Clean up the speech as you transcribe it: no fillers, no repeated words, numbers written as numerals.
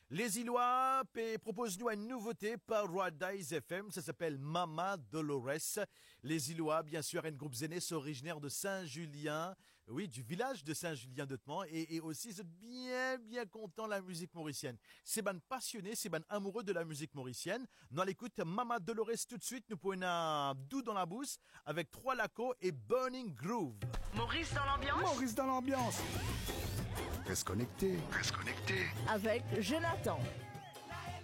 Les Îlois proposent-nous une nouveauté par Radice FM, ça s'appelle Mama Dolores. Les Îlois, bien sûr, un groupe zénès originaire de Saint-Julien, oui, du village de Saint-Julien de Temans, et aussi ils sont bien contents de la musique mauricienne. C'est ban passionné, c'est ban amoureux de la musique mauricienne. Nous allons écouter Mama Dolores tout de suite, nous pouvons un doux dans la bouche avec Trois Lacos et Burning Groove. Maurice dans l'ambiance. Maurice dans l'ambiance. Reste connecté. Avec Jonathan.